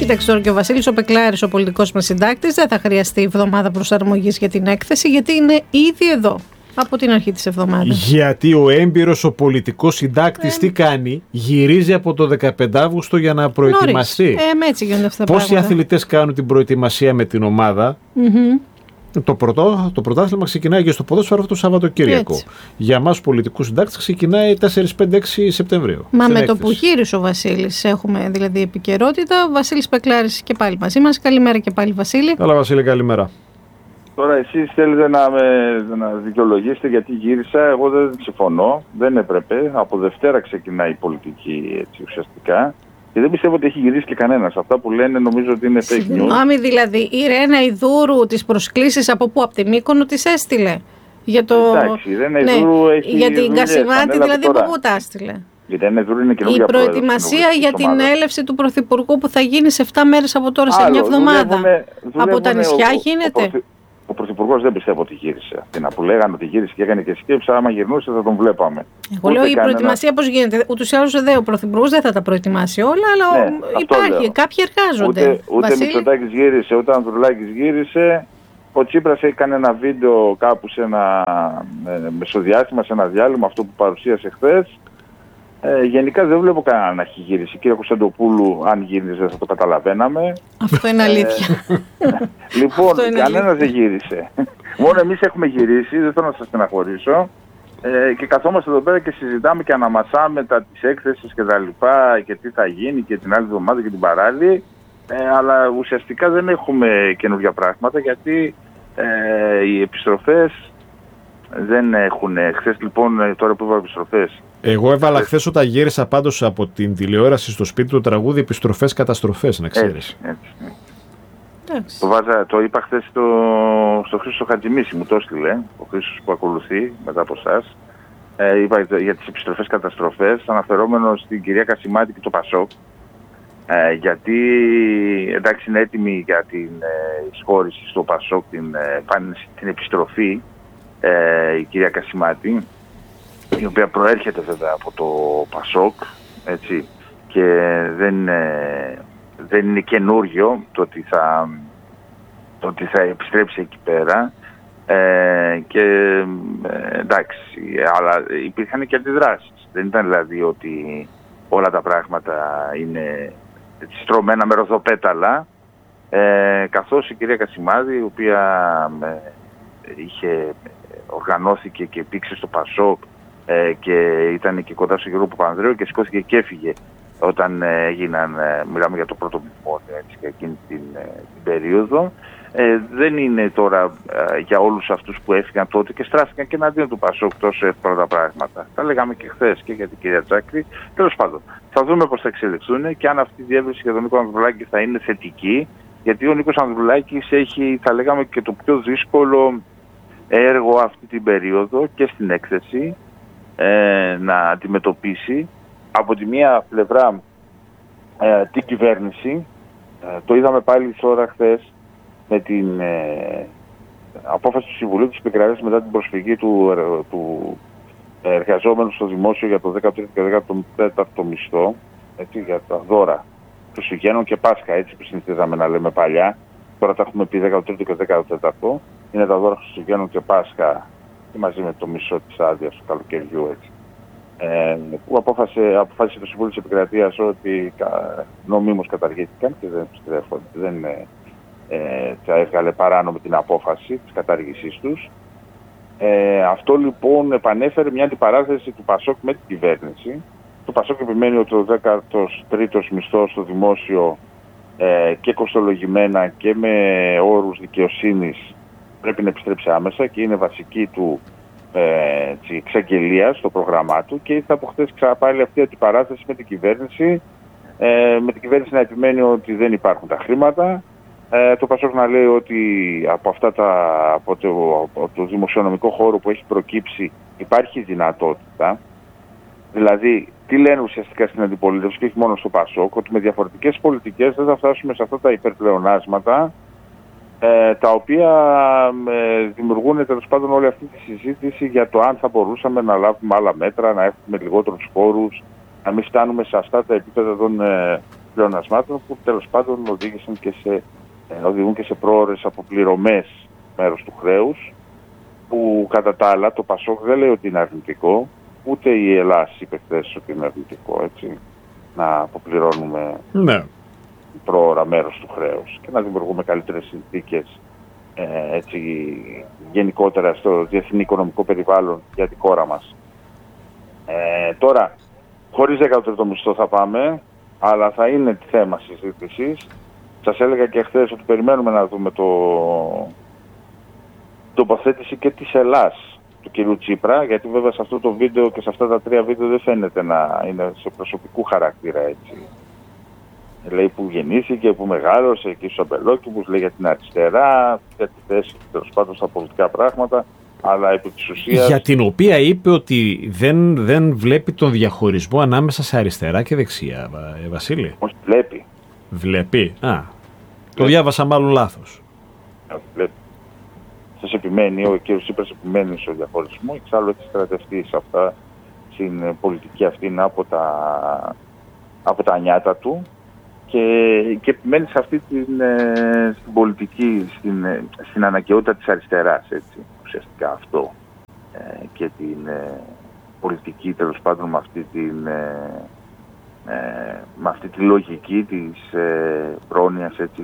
Κοίταξε τώρα, και ο Βασίλης ο Πεκλάρης, ο πολιτικός μας συντάκτης, δεν θα χρειαστεί εβδομάδα προσαρμογής για την έκθεση, γιατί είναι ήδη εδώ από την αρχή της εβδομάδας. Γιατί ο έμπειρος ο πολιτικός συντάκτης τι κάνει? Γυρίζει από το 15 Αύγουστο για να προετοιμαστεί. Έτσι γίνονται αυτά τα Πόσοι πράγματα. αθλητές κάνουν την προετοιμασία με την ομάδα? Το πρωτάθλημα ξεκινάει και στο ποδόσφαιρο αυτό το Σαββατοκύριακο. Έτσι. Για εμάς πολιτικούς συντάκτες ξεκινάει 4, 5, 6 Σεπτεμβρίου. Μα με έκθεση. το που γύρισε ο Βασίλης έχουμε δηλαδή επικαιρότητα. Βασίλης Πεκλάρης και πάλι μαζί μας. Καλημέρα και πάλι, Βασίλη. Καλά, Βασίλη, καλημέρα. Τώρα εσείς θέλετε να δικαιολογήσετε γιατί γύρισα. Εγώ δεν συμφωνώ. Δεν έπρεπε. Από Δευτέρα ξεκινάει η πολιτική, έτσι, ουσιαστικά. Και δεν πιστεύω ότι έχει γυρίσει και κανένας. Αυτά που λένε νομίζω ότι είναι fake news. Συγγνώμη, δηλαδή η Ρένα Ιδούρου τις προσκλήσεις από πού? Από τη Μύκονο τις έστειλε. Για το... Εντάξει, η Ρένα Ιδούρου έχει για την δουλειές, Κασιμάτη δηλαδή τώρα. πού τα έστειλε? Η Ρένα Ιδούρου είναι καινούργια Η προετοιμασία για την έλευση του Πρωθυπουργού που θα γίνει σε 7 μέρες από τώρα, σε μια εβδομάδα. Από τα νησιά γίνεται. Ο Πρωθυπουργός δεν πιστεύω ότι γύρισε. Που λέγανε ότι γύρισε και έκανε και σκέψη, άμα γυρνούσε θα τον βλέπαμε. Εγώ λέω η προετοιμασία πώς γίνεται. Ούτως ή άλλως ο Πρωθυπουργός δεν θα τα προετοιμάσει όλα, αλλά υπάρχει. Κάποιοι εργάζονται. Ούτε Μητσοτάκης γύρισε, ούτε Ανδρουλάκης γύρισε. Ο Τσίπρας έκανε ένα βίντεο κάπου σε ένα μεσοδιάστημα, σε ένα διάλειμμα, αυτό που παρουσίασε χθες. Γενικά δεν βλέπω κανένα να έχει γυρίσει. Κύριε Κωνσταντοπούλου, αν γύριζε θα το καταλαβαίναμε. Αυτό είναι αλήθεια. Λοιπόν, κανένας δεν γύρισε. Μόνο εμείς έχουμε γυρίσει, δεν θέλω να σας στεναχωρήσω. Και καθόμαστε εδώ πέρα και συζητάμε και αναμασάμε τις έκθεσεις και τα λοιπά και τι θα γίνει και την άλλη εβδομάδα και την παράλληλη. Αλλά ουσιαστικά δεν έχουμε καινούργια πράγματα γιατί οι επιστροφές δεν έχουν. Χθες λοιπόν, τώρα που είπα επιστροφές. Εγώ έβαλα χθες όταν γύρισα πάντως από την τηλεόραση στο σπίτι του τραγούδι «Επιστροφές καταστροφές», να ξέρεις. Έτσι. Το είπα χθες στο Χρήστο Χατζημίση, μου το έστειλε, ο Χρήστος που ακολουθεί μετά από εσάς. Είπα για τις επιστροφές καταστροφές, αναφερόμενο στην κυρία Κασιμάτη και το Πασόκ. Γιατί εντάξει είναι έτοιμη για την εισχώρηση στο Πασόκ, την επιστροφή η κυρία Κασιμάτη, η οποία προέρχεται βέβαια από το Πασόκ, έτσι, και δεν είναι καινούριο το ότι θα επιστρέψει εκεί πέρα. Και εντάξει, αλλά υπήρχαν και αντιδράσεις. Δεν ήταν δηλαδή ότι όλα τα πράγματα είναι στρωμένα με ροδοπέταλα, καθώς η κυρία Κασιμάδη, η οποία οργανώθηκε και πήξε στο Πασόκ και ήταν και κοντά στον Γιώργο Παπανδρέου και σηκώθηκε και έφυγε όταν μιλάμε για το πρώτο μνημόνιο, έτσι, και εκείνη την περίοδο. Δεν είναι τώρα για όλους αυτούς που έφυγαν τότε και στράφηκαν και εναντίον του Πασόκ τόσο εύκολα τα πράγματα. Τα λέγαμε και χθες και για την κυρία Τσάκρη. Τέλος πάντων, θα δούμε πώς θα εξελιχθούν και αν αυτή η διεύρυνση για τον Νίκο Ανδρουλάκη θα είναι θετική, γιατί ο Νίκος Ανδρουλάκης έχει, θα λέγαμε, και το πιο δύσκολο έργο αυτή την περίοδο και στην έκθεση να αντιμετωπίσει. Από τη μία πλευρά την κυβέρνηση, το είδαμε πάλι τώρα χθες με την απόφαση του Συμβουλίου της Επικρατείας μετά την προσφυγή του εργαζόμενου στο δημόσιο για το 13ο και 14ο μισθό, έτσι, για τα δώρα Χριστουγέννων και Πάσχα, έτσι που συνηθίζαμε να λέμε παλιά. Τώρα τα έχουμε πει 13ο και 14ο. Είναι τα δώρα Χριστουγέννων και Πάσχα και μαζί με το μισό της άδειας του καλοκαιριού, έτσι. Που αποφάσισε το Συμβούλιο της Επικρατείας ότι νομίμως καταργήθηκαν και δεν επιστρέφονται. Θα έβγαλε παράνομη την απόφαση της κατάργησής τους. Αυτό λοιπόν επανέφερε μια αντιπαράθεση του Πασόκ με την κυβέρνηση. Το Πασόκ επιμένει ότι ο 13ος μισθός στο δημόσιο και κοστολογημένα και με όρους δικαιοσύνης πρέπει να επιστρέψει άμεσα και είναι βασική του εξαγγελία στο πρόγραμμά του, και ήρθε από χθες πάλι αυτή η αντιπαράθεση με την κυβέρνηση. Με την κυβέρνηση να επιμένει ότι δεν υπάρχουν τα χρήματα. Το Πασόκ να λέει ότι από το δημοσιονομικό χώρο που έχει προκύψει υπάρχει δυνατότητα. Δηλαδή, τι λένε ουσιαστικά στην αντιπολίτευση και όχι μόνο στο Πασόκ, ότι με διαφορετικές πολιτικές δεν θα φτάσουμε σε αυτά τα υπερπλεονάσματα, τα οποία δημιουργούν τέλος πάντων όλη αυτή τη συζήτηση για το αν θα μπορούσαμε να λάβουμε άλλα μέτρα, να έχουμε λιγότερους φόρους, να μην φτάνουμε σε αυτά τα επίπεδα των πλεονασμάτων που τέλος πάντων οδηγούν και σε πρόωρες αποπληρωμές μέρος του χρέους, που κατά τα άλλα το ΠΑΣΟΚ δεν λέει ότι είναι αρνητικό, ούτε η Ελλάς είπε χθες ότι είναι αρνητικό, έτσι, να αποπληρώνουμε πρόωρα μέρος του χρέους και να δημιουργούμε καλύτερες συνθήκες έτσι, γενικότερα στο διεθνή οικονομικό περιβάλλον για τη χώρα μας. Τώρα, χωρίς 13ο μισθό θα πάμε, αλλά θα είναι θέμα συζήτησης. Σας έλεγα και χθες ότι περιμένουμε να δούμε τοποθέτηση και της Ελλάς του κυρίου Τσίπρα, γιατί βέβαια σε αυτό το βίντεο και σε αυτά τα 3 βίντεο δεν φαίνεται να είναι σε προσωπικού χαρακτήρα, έτσι. Λέει που γεννήθηκε, που μεγάλωσε, εκεί στους αμπελόκηπους, λέει για την αριστερά, για τη θέση τέλος πάντων στα πολιτικά πράγματα, αλλά επί της ουσίας... Για την οποία είπε ότι δεν βλέπει τον διαχωρισμό ανάμεσα σε αριστερά και δεξιά, Βασίλη. Όχι, βλέπει. Βλέπει. Το διάβασα μάλλον λάθος. Βλέπει. Σας επιμένει, ο κ. Τσίπρας επιμένει στο διαχωρισμό, εξάλλου έχει στρατευτεί σε αυτά, στην πολιτική αυτή από τα νιάτα του και επιμένει σε αυτή την πολιτική, στην αναγκαιότητα της αριστεράς, έτσι, ουσιαστικά αυτό, και την πολιτική τέλος πάντων με αυτή τη λογική της πρόνοιας, έτσι,